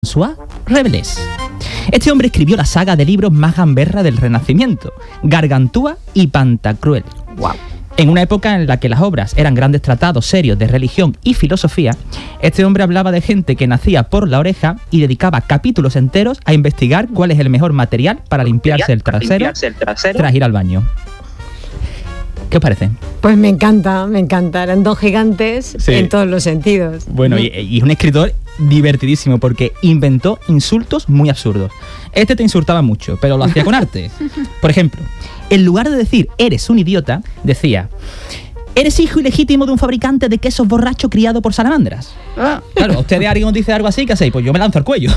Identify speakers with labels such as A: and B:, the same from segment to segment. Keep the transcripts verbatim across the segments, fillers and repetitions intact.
A: François Rabelais. Este hombre escribió la saga de libros más gamberra del Renacimiento, Gargantúa y Pantagruel.
B: Wow.
A: En una época en la que las obras eran grandes tratados serios de religión y filosofía, este hombre hablaba de gente que nacía por la oreja y dedicaba capítulos enteros a investigar cuál es el mejor material para limpiarse el trasero, limpiarse el trasero tras ir al baño. ¿Qué os parece?
B: Pues me encanta, me encanta. Eran dos gigantes, sí, en todos los sentidos.
A: Bueno, y, y es un escritor divertidísimo porque inventó insultos muy absurdos. Este te insultaba mucho, pero lo hacía con arte. Por ejemplo, en lugar de decir eres un idiota, decía: eres hijo ilegítimo de un fabricante de quesos borracho criado por salamandras. Ah. Claro, usted de alguien os dice algo así, ¿qué hacéis? Pues yo me lanzo al cuello.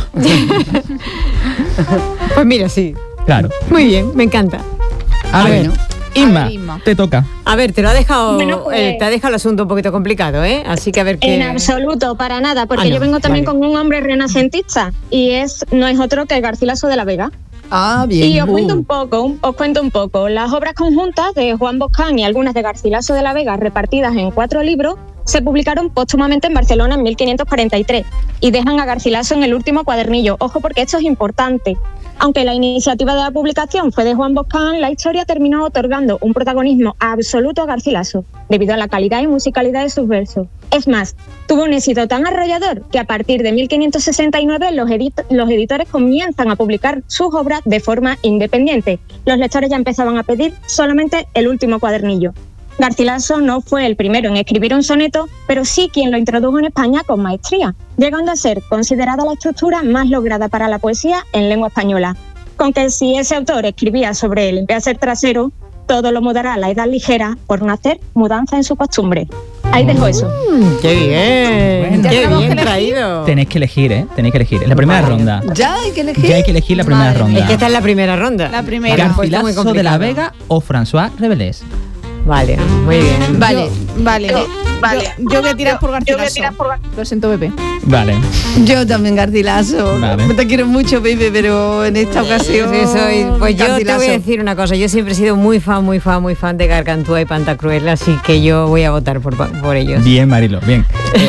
B: Pues mira, sí.
A: Claro.
B: Muy bien, me encanta.
A: A
B: ah,
A: ver,
B: bueno.
A: Inma,
C: ver, Inma,
A: te toca.
B: A ver, te lo ha dejado,
D: bueno, pues,
B: eh, te ha dejado el asunto un poquito complicado, ¿eh? Así que a ver qué.
D: En absoluto, para nada, porque
B: ah, no,
D: yo vengo también
B: vale.
D: con un hombre renacentista y es no es otro que Garcilaso de la Vega.
C: Ah, bien.
D: Y os
C: uh.
D: cuento un poco, un, os cuento un poco. Las obras conjuntas de Juan Boscán y algunas de Garcilaso de la Vega, repartidas en cuatro libros, se publicaron póstumamente en Barcelona en mil quinientos cuarenta y tres y dejan a Garcilaso en el último cuadernillo. Ojo, porque esto es importante. Aunque la iniciativa de la publicación fue de Juan Boscán, la historia terminó otorgando un protagonismo absoluto a Garcilaso, debido a la calidad y musicalidad de sus versos. Es más, tuvo un éxito tan arrollador que a partir de mil quinientos sesenta y nueve los, edit- los editores comienzan a publicar sus obras de forma independiente. Los lectores ya empezaban a pedir solamente el último cuadernillo. Garcilaso no fue el primero en escribir un soneto, pero sí quien lo introdujo en España con maestría, llegando a ser considerada la estructura más lograda para la poesía en lengua española. Con que si ese autor escribía sobre limpiarse el trasero, todo lo mudará a la edad ligera por no hacer mudanza en su costumbre. Ahí dejo eso.
B: Mm, ¡Qué bien!
A: Bueno,
B: ¡Qué bien
C: que
B: traído!
A: Tenéis que elegir, ¿eh? Tenéis que elegir. En la primera
B: Vale.
A: ronda.
C: Ya hay que elegir.
A: Ya hay que elegir la primera
C: Madre
A: ronda.
B: Es que esta es la primera ronda.
C: La primera.
A: Garcilaso
B: Pues está muy
A: de la
B: complicado.
A: Vega o François Rabelais.
B: Vale, muy bien.
C: Vale, vale.
D: Yo- vale.
C: Yo, yo voy a tirar
D: Yo-
C: por
D: yo voy a
C: Garcilaso.
D: tirar por Gar-
C: Lo siento, Pepe.
A: Vale.
E: Yo también, Garcilaso.
A: Vale.
E: Te quiero mucho, Pepe, pero en esta ocasión.
B: Sí, soy- pues yo te
E: Garcilaso.
B: voy a decir una cosa. Yo siempre he sido muy fan, muy fan, muy fan de Gargantúa y Pantagruel, así que yo voy a votar por, por ellos.
A: Bien, Marilo, bien.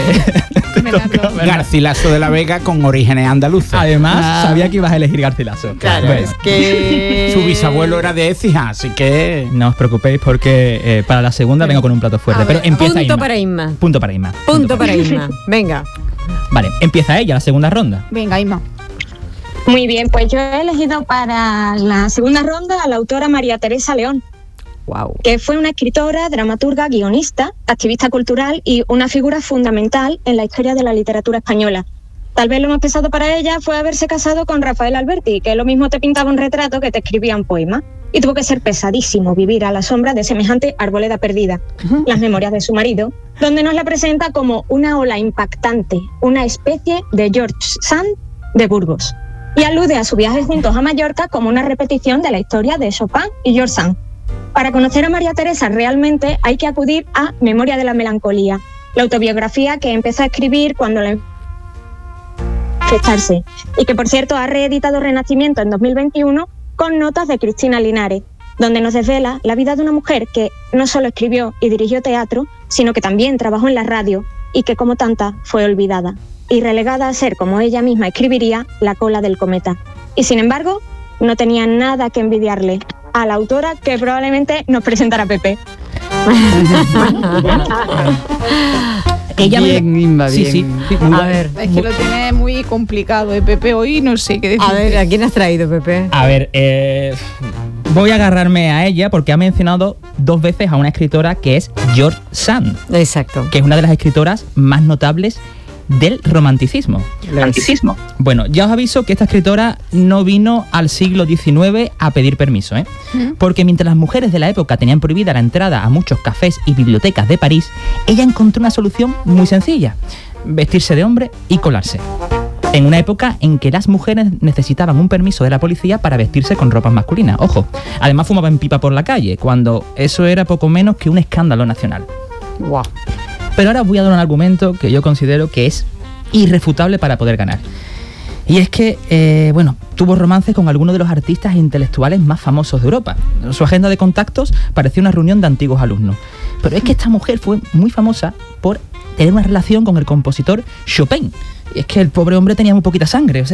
C: Venga,
F: Garcilaso de la Vega con orígenes andaluces.
A: Además,
E: Ah.
A: sabía que ibas a elegir Garcilaso.
B: Claro,
A: Bueno,
B: es que...
F: Su bisabuelo era de Écija, así que...
A: no os preocupéis porque eh, para la segunda vengo con un plato fuerte.
B: A ver,
A: pero empieza
B: punto
A: Inma.
B: para Inma.
A: Punto para Inma.
B: Punto para Inma. Venga.
A: Vale, empieza ella, la segunda ronda.
C: Venga, Inma.
D: Muy bien, pues yo he elegido para la segunda ronda a la autora María Teresa León,
B: Wow.
D: que fue una escritora, dramaturga, guionista, activista cultural y una figura fundamental en la historia de la literatura española. Tal vez lo más pesado para ella fue haberse casado con Rafael Alberti, que lo mismo te pintaba un retrato que te escribía un poema. Y tuvo que ser pesadísimo vivir a la sombra de semejante arboleda perdida. Las memorias de su marido, donde nos la presenta como una ola impactante, una especie de George Sand de Burgos. Y alude a su viaje juntos a Mallorca como una repetición de la historia de Chopin y George Sand. Para conocer a María Teresa realmente hay que acudir a Memoria de la Melancolía, la autobiografía que empezó a escribir cuando la infectarse y que por cierto ha reeditado Renacimiento en dos mil veintiuno con notas de Cristina Linares, donde nos desvela la vida de una mujer que no solo escribió y dirigió teatro, sino que también trabajó en la radio y que como tanta fue olvidada y relegada a ser, como ella misma escribiría, la cola del cometa. Y sin embargo, no tenía nada que envidiarle a la autora que probablemente nos presentará Pepe.
A: Ella me-
E: Bien, Inma,
A: Sí,
E: bien.
A: sí, sí, muy
B: A
A: guay.
B: ver,
C: Es que lo tiene muy complicado, ¿eh, Pepe? Hoy no sé qué decir.
B: a ver, ¿a quién has traído, Pepe?
A: A ver, eh, voy a agarrarme a ella porque ha mencionado dos veces a una escritora que es George Sand,
B: Exacto.
A: que es una de las escritoras más notables del romanticismo.
B: Romanticismo.
A: Bueno, ya os aviso que esta escritora no vino al siglo diecinueve a pedir permiso, ¿eh? Porque mientras las mujeres de la época tenían prohibida la entrada a muchos cafés y bibliotecas de París, ella encontró una solución muy sencilla: vestirse de hombre y colarse. En una época en que las mujeres necesitaban un permiso de la policía para vestirse con ropas masculinas. Ojo, además fumaban pipa por la calle, cuando eso era poco menos que un escándalo nacional.
B: Wow.
A: Pero ahora voy a dar un argumento que yo considero que es irrefutable para poder ganar. Y es que, eh, bueno, tuvo romances con algunos de los artistas e intelectuales más famosos de Europa. Su agenda de contactos parecía una reunión de antiguos alumnos. Pero es que esta mujer fue muy famosa por tener una relación con el compositor Chopin, Y es que el pobre hombre tenía muy poquita sangre, o sea,